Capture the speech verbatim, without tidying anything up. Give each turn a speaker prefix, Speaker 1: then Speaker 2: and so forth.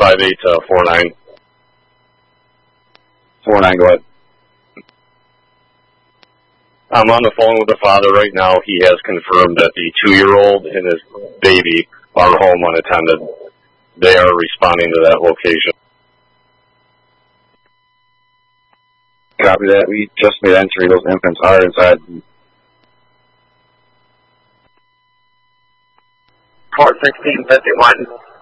Speaker 1: five eight to four nine.
Speaker 2: four nine, go ahead.
Speaker 1: I'm on the phone with the father right now. He has confirmed that the two-year-old and his baby are home unattended. They are responding to that location.
Speaker 2: Copy that. We just made entry. Those infants are inside.
Speaker 3: four sixteen fifty-one.